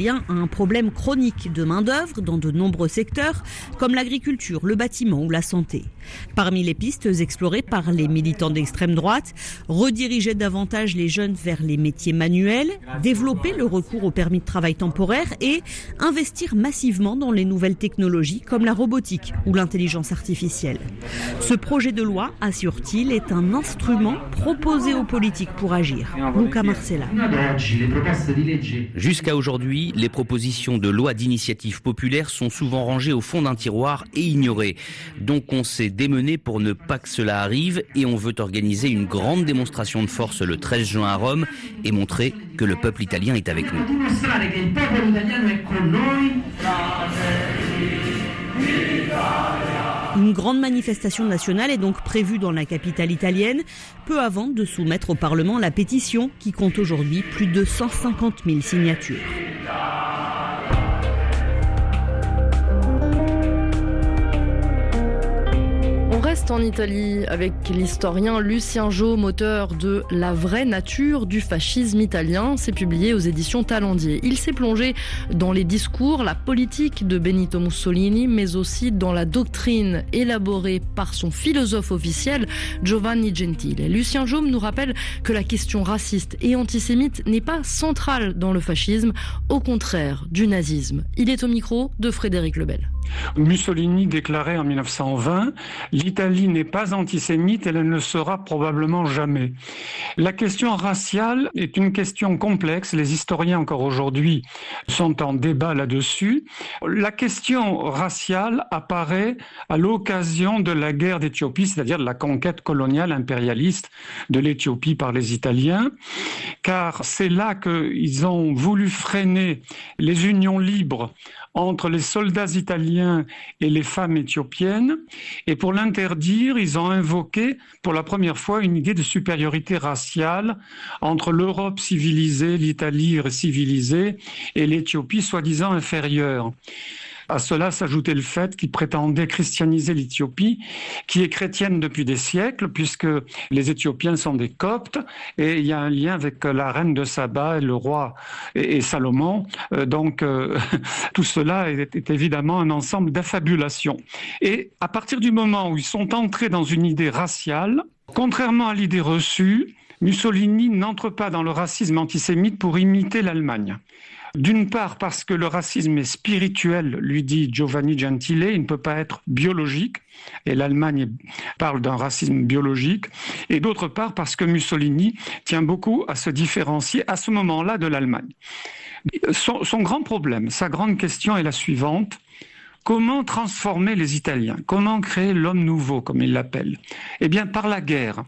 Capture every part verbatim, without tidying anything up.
Italien a un problème chronique de main-d'œuvre dans de nombreux secteurs, comme l'agriculture, le bâtiment ou la santé. Parmi les pistes explorées par les militants d'extrême droite, rediriger davantage les jeunes vers les métiers manuels, développer le recours au permis de travail temporaire et investir massivement dans les nouvelles technologies comme la robotique ou l'intelligence artificielle. Ce projet de loi, assure-t-il, est un instrument proposé aux politiques pour agir. Luca Marcella. Jusqu'à aujourd'hui, les propositions de loi d'initiative populaire sont souvent rangées au fond d'un tiroir et ignorées. Donc on s'est démené pour ne pas que cela arrive et on veut organiser une grande démonstration de force le treize juin à Rome et montrer que le peuple italien est avec nous. Une grande manifestation nationale est donc prévue dans la capitale italienne, peu avant de soumettre au Parlement la pétition qui compte aujourd'hui plus de cent cinquante mille signatures. On reste en Italie avec l'historien Lucien Jaume, auteur de La vraie nature du fascisme italien. C'est publié aux éditions Talendier. Il s'est plongé dans les discours, la politique de Benito Mussolini, mais aussi dans la doctrine élaborée par son philosophe officiel, Giovanni Gentile. Lucien Jaume nous rappelle que la question raciste et antisémite n'est pas centrale dans le fascisme, au contraire du nazisme. Il est au micro de Frédéric Lebel. Mussolini déclarait en mille neuf cent vingt « L'Italie n'est pas antisémite et elle ne le sera probablement jamais ». La question raciale est une question complexe. Les historiens encore aujourd'hui sont en débat là-dessus. La question raciale apparaît à l'occasion de la guerre d'Éthiopie, c'est-à-dire de la conquête coloniale impérialiste de l'Éthiopie par les Italiens, car c'est là qu'ils ont voulu freiner les unions libres entre les soldats italiens et les femmes éthiopiennes. Et pour l'interdire, ils ont invoqué pour la première fois une idée de supériorité raciale entre l'Europe civilisée, l'Italie civilisée et l'Éthiopie soi-disant inférieure. À cela s'ajoutait le fait qu'ils prétendaient christianiser l'Éthiopie, qui est chrétienne depuis des siècles, puisque les Éthiopiens sont des Coptes, et il y a un lien avec la reine de Saba, et le roi et, et Salomon. Euh, donc euh, tout cela est, est évidemment un ensemble d'affabulations. Et à partir du moment où ils sont entrés dans une idée raciale, contrairement à l'idée reçue, Mussolini n'entre pas dans le racisme antisémite pour imiter l'Allemagne. D'une part parce que le racisme est spirituel, lui dit Giovanni Gentile, il ne peut pas être biologique, et l'Allemagne parle d'un racisme biologique, et d'autre part parce que Mussolini tient beaucoup à se différencier à ce moment-là de l'Allemagne. Son, son grand problème, sa grande question est la suivante: comment transformer les Italiens? Comment créer l'homme nouveau, comme il l'appelle? Eh bien, par la guerre.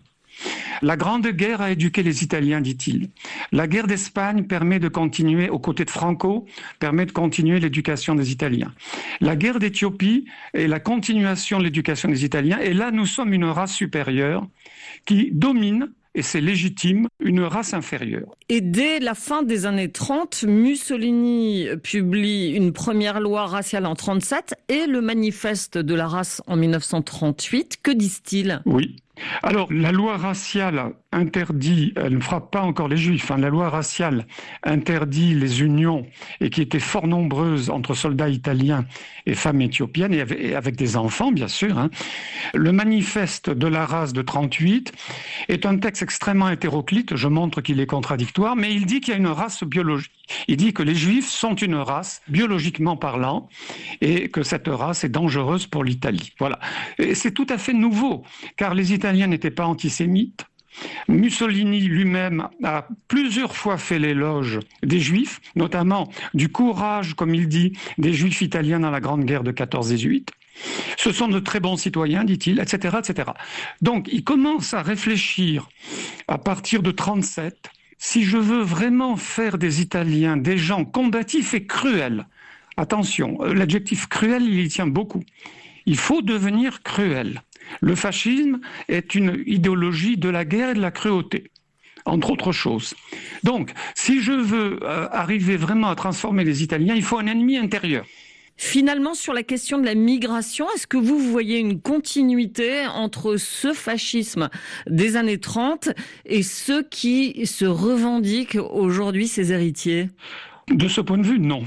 La Grande Guerre a éduqué les Italiens, dit-il. La guerre d'Espagne permet de continuer, aux côtés de Franco, permet de continuer l'éducation des Italiens. La guerre d'Éthiopie est la continuation de l'éducation des Italiens. Et là, nous sommes une race supérieure qui domine, et c'est légitime, une race inférieure. Et dès la fin des années trente, Mussolini publie une première loi raciale en trente-sept et le manifeste de la race en mille neuf cent trente-huit. Que disent-ils ? Oui. Alors, la loi raciale interdit, elle ne frappe pas encore les Juifs, hein, la loi raciale interdit les unions, et qui étaient fort nombreuses entre soldats italiens et femmes éthiopiennes, et avec, et avec des enfants, bien sûr. Hein. Le manifeste de la race de trente-huit est un texte extrêmement hétéroclite, je montre qu'il est contradictoire, mais il dit qu'il y a une race biologique. Il dit que les Juifs sont une race, biologiquement parlant, et que cette race est dangereuse pour l'Italie. Voilà. Et c'est tout à fait nouveau, car les Italiens n'étaient pas antisémites. Mussolini lui-même a plusieurs fois fait l'éloge des Juifs, notamment du courage, comme il dit, des Juifs italiens dans la Grande Guerre de quatorze dix-huit. Ce sont de très bons citoyens, dit-il, et cetera, et cetera. Donc, il commence à réfléchir à partir de trente-sept. Si je veux vraiment faire des Italiens des gens combatifs et cruels, attention, l'adjectif cruel, il y tient beaucoup. Il faut devenir cruel. Le fascisme est une idéologie de la guerre et de la cruauté, entre autres choses. Donc, si je veux euh, arriver vraiment à transformer les Italiens, il faut un ennemi intérieur. Finalement, sur la question de la migration, est-ce que vous voyez une continuité entre ce fascisme des années trente et ceux qui se revendiquent aujourd'hui ses héritiers ? De ce point de vue, non.